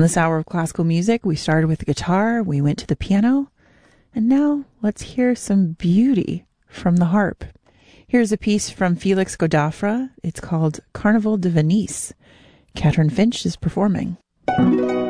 This hour of classical music, we started with the guitar, we went to the piano, and now let's hear some beauty from the harp. Here's a piece from Felix Godefroy. It's called Carnaval de Venise. Catherine Finch is performing.